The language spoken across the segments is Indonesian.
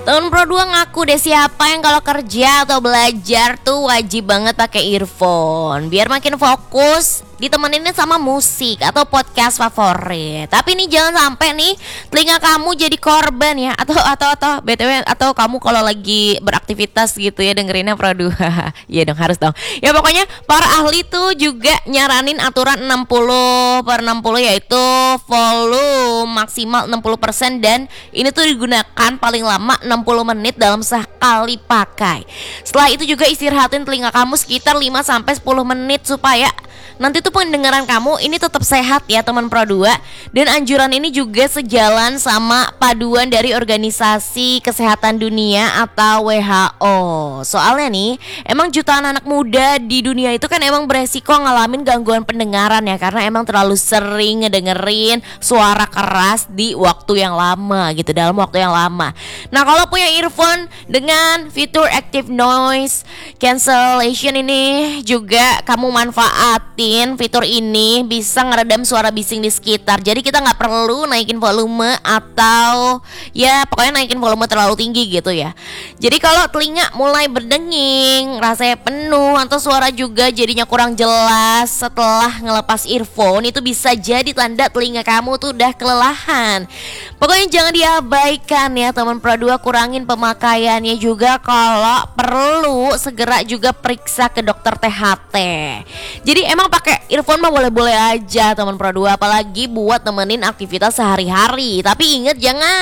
Temen Pro 2 ngaku deh siapa yang kalau kerja atau belajar tuh wajib banget pakai earphone biar makin fokus, ditemeninnya sama musik atau podcast favorit. Tapi nih jangan sampai nih telinga kamu jadi korban ya, atau BTW atau kamu kalau lagi beraktivitas gitu ya dengerinnya Pro 2. Iya dong, harus dong. Ya pokoknya para ahli tuh juga nyaranin aturan 60/60, yaitu volume maksimal 60% dan ini tuh digunakan paling lama 60 menit dalam sekali pakai. Setelah itu juga istirahatin telinga kamu sekitar 5-10 menit supaya nanti tuh pendengaran kamu ini tetap sehat ya teman Pro 2. Dan anjuran ini juga sejalan sama paduan dari Organisasi Kesehatan Dunia atau WHO. Soalnya nih, emang jutaan anak muda di dunia itu kan emang beresiko ngalamin gangguan pendengaran ya, karena emang terlalu sering ngedengerin suara keras di waktu yang lama gitu, dalam waktu yang lama. Nah, kalau punya earphone dengan fitur active noise cancellation ini juga kamu manfaatin fitur ini, bisa ngeredam suara bising di sekitar. Jadi kita nggak perlu naikin volume atau ya pokoknya naikin volume terlalu tinggi gitu ya. Jadi kalau telinga mulai berdenging, rasanya penuh atau suara juga jadinya kurang jelas setelah ngelepas earphone, itu bisa jadi tanda telinga kamu tuh udah kelelahan. Pokoknya jangan diabaikan ya teman Pro 2, kurangin pemakaiannya juga, kalau perlu segera juga periksa ke dokter THT. Jadi emang pakai earphone mah boleh-boleh aja teman Pro 2, apalagi buat nemenin aktivitas sehari-hari. Tapi inget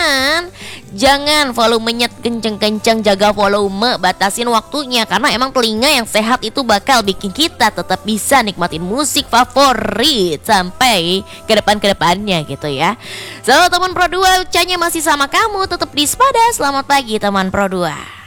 jangan volumenya kenceng-kenceng, jaga volume, batasin waktunya, karena emang telinga yang sehat itu bakal bikin kita tetap bisa nikmatin musik favorit sampai ke depannya gitu ya. So teman Pro 2, ucapnya masih sama kamu, tetap di Spada. Selamat pagi teman Pro 2.